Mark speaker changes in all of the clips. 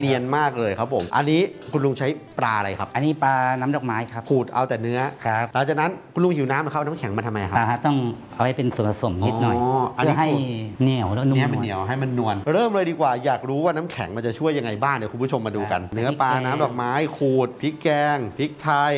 Speaker 1: เนียนมากเลยครับผมอันนี้คุณลุงใช้ปลาอะไรครับ
Speaker 2: อันนี้ปลาน้ำดอกไม้ครับ
Speaker 1: ขูดเอาแต่เนื้อ
Speaker 2: ครับ
Speaker 1: หลังจากนั้นคุณลุงหิวน้ำมาเข้าน้ำแข็งมาทำไมครับ
Speaker 2: ต้องเอาให้เป็นส่วนผสมนิดหน่อยเพื่อให้เหนียวแล้วนุ่ม
Speaker 1: มันเหนียวให้มันนวลเริ่มเลยดีกว่าอยากรู้ว่าน้ำแข็งมันจะช่วยยังไงบ้างเดี๋ยวคุณผู้ชมมาดูกันเนื้อปลาน้ำดอกไม้ขูดพริกแกงพริกไทย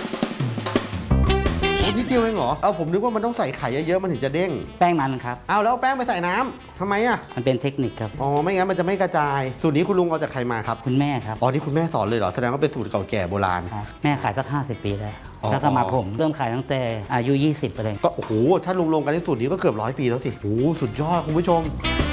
Speaker 1: นิดเดียวเองเหรอผมนึกว่ามันต้องใส่ไข่เยอะๆมันถึงจะเด้ง
Speaker 2: แป้งมันครับ
Speaker 1: แล้วแป้งไปใส่น้ำทำไมอ่ะ
Speaker 2: มันเป็นเทคนิคครับ
Speaker 1: ไม่งั้นมันจะไม่กระจายสูตรนี้คุณลุงเอาจากใครมาครับ
Speaker 2: คุณแม่ครับ
Speaker 1: นี่คุณแม่สอนเลยเหรอแสดงว่าเป็นสูตรเก่าแก่โบราณ
Speaker 2: แม่ขายสัก50 ปีแล้วก็มาผมเริ่มขายตั้งแต่อายุ20ไปเลย
Speaker 1: ก็โอ้โหถ้าลุงลงกันในสูตรนี้ก็เกือบ100 ปีแล้วสิโอ้สุดยอดคุณผู้ชม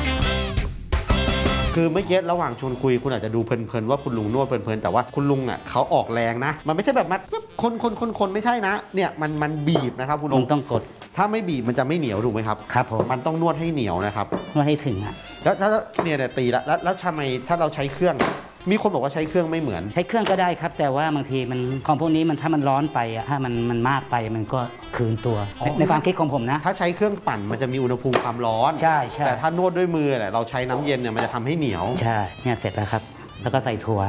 Speaker 1: คือเมื่อกี้ระหว่างชวนคุยคุณอาจจะดูเพลินๆว่าคุณลุงนวดเพลินๆแต่ว่าคุณลุงอ่ะเขาออกแรงนะมันไม่ใช่แบบคนไม่ใช่นะเนี่ยมันบีบนะครับคุณลุง
Speaker 2: ต้องกด
Speaker 1: ถ้าไม่บีบมันจะไม่เหนียวถูกไหมครับ
Speaker 2: ครับผม
Speaker 1: มันต้องนวดให้เหนียวนะครับ
Speaker 2: นวดให้ถึง
Speaker 1: แล้วถ้าเนี่ยตีแล้วทำไมถ้าเราใช้เครื่องมีคนบอกว่าใช้เครื่องไม่เหมือน
Speaker 2: ใช้เครื่องก็ได้ครับแต่ว่าบางทีมันของพวกนี้มันถ้ามันร้อนไปถ้ามันมากไปมันก็คืนตัวในความคิดของผมนะ
Speaker 1: ถ้าใช้เครื่องปั่นมันจะมีอุณหภูมิความร้อน
Speaker 2: ใช่
Speaker 1: แต่ถ้านวดด้วยมือเราใช้น้ำเย็นเนี่ยมันจะทำให้เหนียว
Speaker 2: ใช่เนี่ยเสร็จแล้วครับแล้วก็ใส่ถั่ว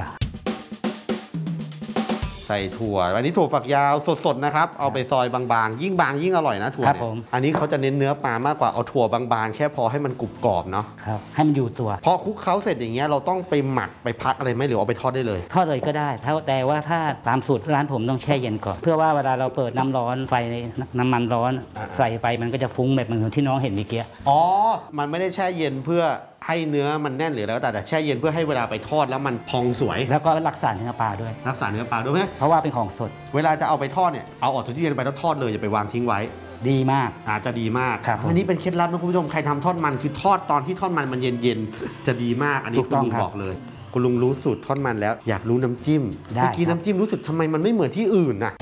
Speaker 1: ใส่ถั่วอันนี้ถั่วฝักยาวสดๆนะครับเอาไปซอยบางๆยิ่งบางยิ่งอร่อยนะถั่วเนี่ยอันนี้เขาจะเน้นเนื้อปลามากกว่าเอาถั่วบางๆแค่พอให้มันกรุบกรอบเนาะ
Speaker 2: ครับให้มันอยู่ตัว
Speaker 1: พอคลุกเคล้าเสร็จอย่างเงี้ยเราต้องไปหมักไปพักอะไรไหมหรือเอาไปทอดได้เลย
Speaker 2: ทอดเลยก็ได้แต่ว่าถ้าตามสูตรร้านผมต้องแช่เย็นก่อนเพื่อว่าเวลาเราเปิดน้ำร้อนไฟน้ำมันร้อนใส่ไปมันก็จะฟุ้งแบบเหมือนที่น้องเห็นเมื่อกี้
Speaker 1: มันไม่ได้แช่เย็นเพื่อให้เนื้อมันแน่นหรือแล้วแต่แช่เย็นเพื่อให้เวลาไปทอดแล้วมันพองสวย
Speaker 2: แล้วก็รักษาเนื้อปลาด้วย
Speaker 1: รักษาเนื้อปลาด้วยไหม
Speaker 2: เพราะว่าเป็นของสด
Speaker 1: เวลาจะเอาไปทอดเนี่ยเอาออกจากตู้เย็นไปแล้วทอดเลยอย่าไปวางทิ้งไว้
Speaker 2: ดีมาก
Speaker 1: อาจจะดีมาก
Speaker 2: ครับ
Speaker 1: อันนี้เป็นเคล็ดลับนะคุณผู้ชมใครทำทอดมันคือทอดตอนที่ทอดมันเย็นๆจะดีมากอันนี้คุณลุงบอกเลยคุณลุงรู้สูตรทอดมันแล้วอยากรู้น้ำจิ้มเมื่อกี้น้ำจิ้มรู้สึกทำไมมันไม่เหมือนที่อื่นน่ะ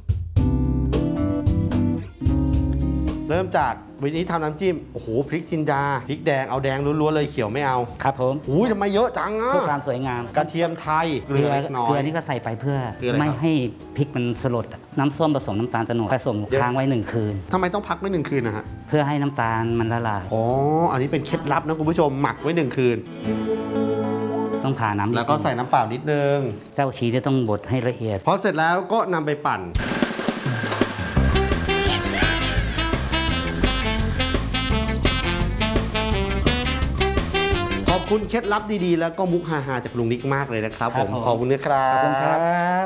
Speaker 1: เริ่มจากวันนี้ทำน้ำจิ้มโอ้โหพริกจินดาพริกแดงเอาแดงล้วนๆเลยเขียวไม่เอา
Speaker 2: ครับผม
Speaker 1: ทำไมเยอะจัง
Speaker 2: เพื่อความสวยงาม
Speaker 1: กระเทียมไทยเกลือน้อย
Speaker 2: เกลือนี่ก็ใส่ไปเพื่อไม่ให้พริกมันสลดน้ำส้มผสมน้ำตาลโตนดผสมค้างไว้1 คืน
Speaker 1: ทำไมต้องพักไว้1 คืนนะฮะ
Speaker 2: เพื่อให้น้ำตาลมันละลาย
Speaker 1: อันนี้เป็นเคล็ดลับนะคุณผู้ชมหมักไว้1 คืน
Speaker 2: ต้องผ่าน้ำ
Speaker 1: แล้วก็ใส่น้ำเปล่านิดนึง
Speaker 2: เต้าชี้ต้องบดให้ละเอียด
Speaker 1: พอเสร็จแล้วก็นำไปปั่นขอบคุณเคล็ดลับดีๆแล้วก็มุกฮาๆจากลุงนิกมากเลยนะครับผมขอบคุณนะครับ
Speaker 2: ขอบคุณครับ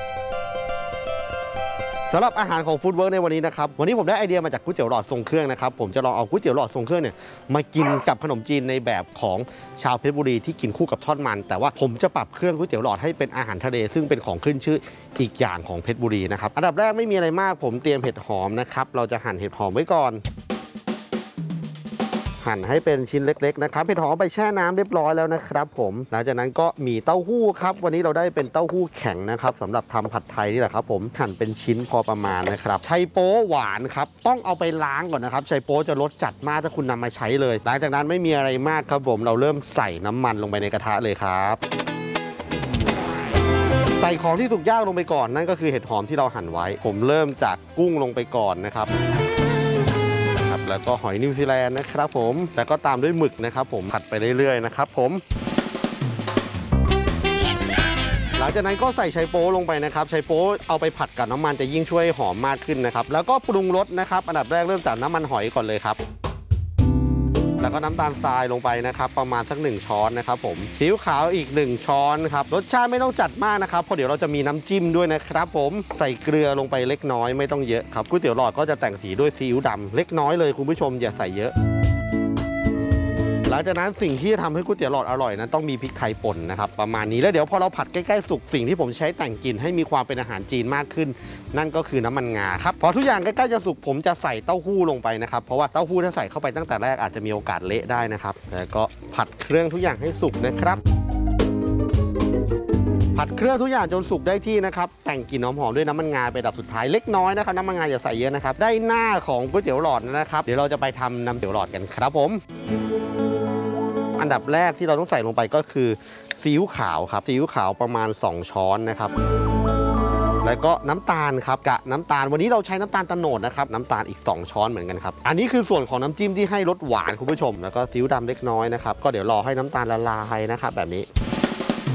Speaker 1: สำหรับอาหารของฟู้ดเวิร์กในวันนี้นะครับวันนี้ผมได้ไอเดียมาจากก๋วยเตี๋ยวหลอดทรงเครื่องนะครับผมจะลองเอาก๋วยเตี๋ยวหลอดทรงเครื่องเนี่ยมากินกับขนมจีนในแบบของชาวเพชรบุรีที่กินคู่กับทอดมันแต่ว่าผมจะปรับเครื่องก๋วยเตี๋ยวหลอดให้เป็นอาหารทะเลซึ่งเป็นของขึ้นชื่ออีกอย่างของเพชรบุรีนะครับอันดับแรกไม่มีอะไรมากผมเตรียมเห็ดหอมนะครับเราจะหั่นเห็ดหอมไว้ก่อนหั่นให้เป็นชิ้นเล็กๆนะครับเห็ดหอมไปแช่น้ำเรียบร้อยแล้วนะครับผมหลังจากนั้นก็มีเต้าหู้ครับวันนี้เราได้เป็นเต้าหู้แข็งนะครับสำหรับทำผัดไทยนี่แหละครับผมหั่นเป็นชิ้นพอประมาณนะครับไชโป๊หวานครับต้องเอาไปล้างก่อนนะครับไชโป๊จะรสจัดมากถ้าคุณนำมาใช้เลยหลังจากนั้นไม่มีอะไรมากครับผมเราเริ่มใส่น้ำมันลงไปในกระทะเลยครับใส่ของที่สุกย่างลงไปก่อนนั่นก็คือเห็ดหอมที่เราหั่นไว้ผมเริ่มจากกุ้งลงไปก่อนนะครับแล้วก็หอยนิวซีแลนด์นะครับผมแล้วก็ตามด้วยหมึกนะครับผมผัดไปเรื่อยๆนะครับผมหลังจากนั้นก็ใส่ไชโป๊ลงไปนะครับไชโป๊เอาไปผัดกับน้ำมันจะยิ่งช่วยหอมมากขึ้นนะครับแล้วก็ปรุงรสนะครับอันดับแรกเริ่มจากน้ำมันหอยก่อนเลยครับแล้วก็น้ำตาลทรายลงไปนะครับประมาณสัก1 ช้อนนะครับผมซีอิ๊วขาวอีก1 ช้อนครับรสชาติไม่ต้องจัดมากนะครับเพราะเดี๋ยวเราจะมีน้ำจิ้มด้วยนะครับผมใส่เกลือลงไปเล็กน้อยไม่ต้องเยอะครับก๋วยเตี๋ยวหลอดก็จะแต่งสีด้วยซีอิ๊วดำเล็กน้อยเลยคุณผู้ชมอย่าใส่เยอะหลังจากนั้นสิ่งที่จะทำให้ก๋วยเตี๋ยวหลอดอร่อยนั้นต้องมีพริกไทยป่นนะครับประมาณนี้แล้วเดี๋ยวพอเราผัดใกล้ๆสุกสิ่งที่ผมใช้แต่งกลิ่นให้มีความเป็นอาหารจีนมากขึ้นนั่นก็คือน้ำมันงาครับพอทุกอย่างใกล้ๆจะสุกผมจะใส่เต้าหู้ลงไปนะครับเพราะว่าเต้าหู้ถ้าใส่เข้าไปตั้งแต่แรกอาจจะมีโอกาสเละได้นะครับแล้วก็ผัดเครื่องทุกอย่างให้สุกนะครับผัดเครื่องทุกอย่างจนสุกได้ที่นะครับแต่งกลิ่นหอมๆด้วยน้ำมันงาไปดับสุดท้ายเล็กน้อยนะครับน้ำมันงาอย่าใส่เยอะนะครับได้หน้าของก๋วยเตี๋ยวหลอดนะครับเดี๋ยวเราจะไปทำน้ำเตี๋ยวหลอดกันครับผมอันดับแรกที่เราต้องใส่ลงไปก็คือซีอิ๊วขาวครับซีอิ๊วขาวประมาณ2 ช้อนนะครับแล้วก็น้ำตาลครับกะน้ำตาลวันนี้เราใช้น้ำตาลโตนดนะครับน้ำตาลอีก2 ช้อนเหมือนกันครับอันนี้คือส่วนของน้ำจิ้มที่ให้รสหวานคุณผู้ชมแล้วก็ซีอิ๊วดำเล็กน้อยนะครับก็เดี๋ยวรอให้น้ำตาลละลายนะครับแบบนี้